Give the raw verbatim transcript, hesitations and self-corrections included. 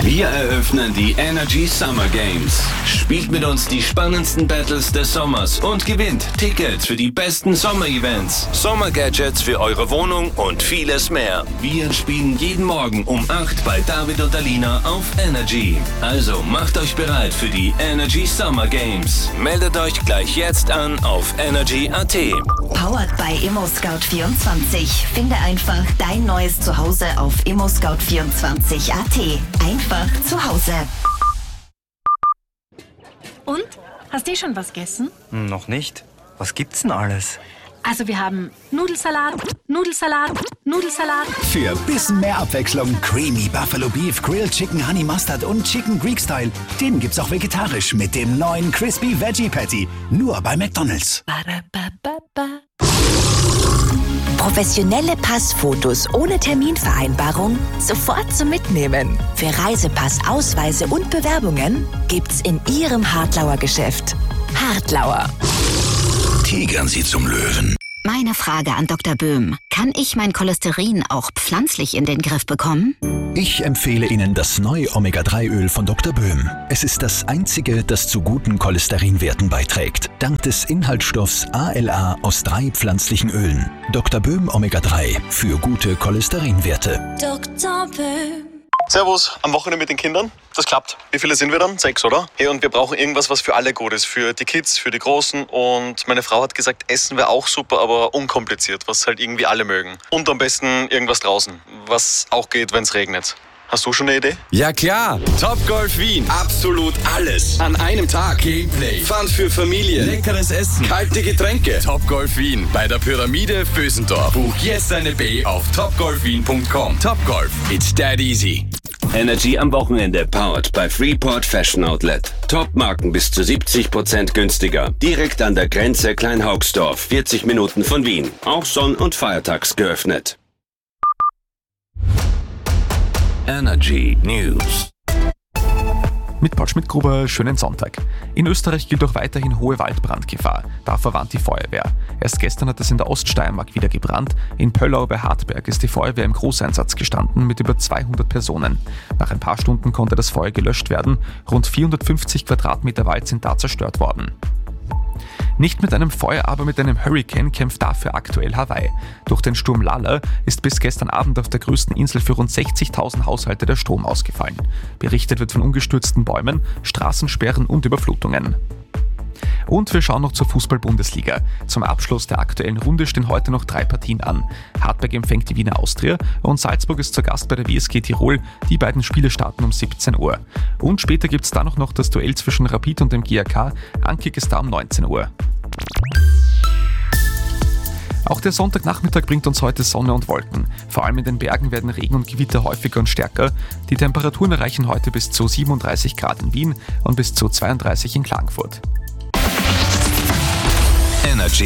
Wir eröffnen die Energy Summer Games. Spielt mit uns die spannendsten Battles des Sommers und gewinnt Tickets für die besten Sommer-Events, Sommer-Gadgets für eure Wohnung und vieles mehr. Wir spielen jeden Morgen um acht bei David und Alina auf Energy. Also macht euch bereit für die Energy Summer Games. Meldet euch gleich jetzt an auf energy punkt at. Powered by ImmoScout vierundzwanzig. Finde einfach dein neues Zuhause auf immoscout vierundzwanzig punkt at. Einfach zu Hause. Und? Hast du schon was gegessen? Noch nicht. Was gibt's denn alles? Also wir haben Nudelsalat, Nudelsalat, Nudelsalat. Für bisschen mehr Abwechslung Creamy Buffalo Beef, Grilled Chicken Honey Mustard und Chicken Greek Style. Den gibt's auch vegetarisch mit dem neuen Crispy Veggie Patty. Nur bei McDonald's. Professionelle Passfotos ohne Terminvereinbarung sofort zum Mitnehmen. Für Reisepass, Ausweise und Bewerbungen gibt's in Ihrem Hartlauer Geschäft. Hartlauer. Tigern Sie zum Löwen. Meine Frage an Doktor Böhm. Kann ich mein Cholesterin auch pflanzlich in den Griff bekommen? Ich empfehle Ihnen das neue Omega drei Öl von Doktor Böhm. Es ist das einzige, das zu guten Cholesterinwerten beiträgt. Dank des Inhaltsstoffs A L A aus drei pflanzlichen Ölen. Doktor Böhm Omega drei für gute Cholesterinwerte. Doktor Böhm. Servus, am Wochenende mit den Kindern. Das klappt. Wie viele sind wir dann? Sechs, oder? Hey, und wir brauchen irgendwas, was für alle gut ist. Für die Kids, für die Großen. Und meine Frau hat gesagt, Essen wäre auch super, aber unkompliziert, was halt irgendwie alle mögen. Und am besten irgendwas draußen, was auch geht, wenn es regnet. Hast du schon eine Idee? Ja klar, Topgolf Wien. Absolut alles. An einem Tag. Gameplay, Fun für Familien, leckeres Essen, kalte Getränke. Topgolf Wien bei der Pyramide Vösendorf. Buch jetzt eine B auf topgolf wien punkt com. Topgolf, it's that easy. Energy am Wochenende, powered by Freeport Fashion Outlet. Top-Marken bis zu siebzig Prozent günstiger. Direkt an der Grenze Kleinhaugsdorf, vierzig Minuten von Wien. Auch sonn- und feiertags geöffnet. Energy News. Mit Paul Schmidt-Gruber, schönen Sonntag. In Österreich gilt auch weiterhin hohe Waldbrandgefahr. Davor warnt die Feuerwehr. Erst gestern hat es in der Oststeiermark wieder gebrannt. In Pöllau bei Hartberg ist die Feuerwehr im Großeinsatz gestanden mit über zweihundert Personen. Nach ein paar Stunden konnte das Feuer gelöscht werden. Rund vierhundertfünfzig Quadratmeter Wald sind da zerstört worden. Nicht mit einem Feuer, aber mit einem Hurricane kämpft dafür aktuell Hawaii. Durch den Sturm Lala ist bis gestern Abend auf der größten Insel für rund sechzigtausend Haushalte der Strom ausgefallen. Berichtet wird von umgestürzten Bäumen, Straßensperren und Überflutungen. Und wir schauen noch zur Fußball-Bundesliga. Zum Abschluss der aktuellen Runde stehen heute noch drei Partien an. Hartberg empfängt die Wiener Austria und Salzburg ist zu Gast bei der W S G Tirol. Die beiden Spiele starten um siebzehn Uhr. Und später gibt es dann auch noch das Duell zwischen Rapid und dem G A K. Ankick ist da um neunzehn Uhr. Auch der Sonntagnachmittag bringt uns heute Sonne und Wolken. Vor allem in den Bergen werden Regen und Gewitter häufiger und stärker. Die Temperaturen erreichen heute bis zu siebenunddreißig Grad in Wien und bis zu zweiunddreißig in Klagenfurt. Energy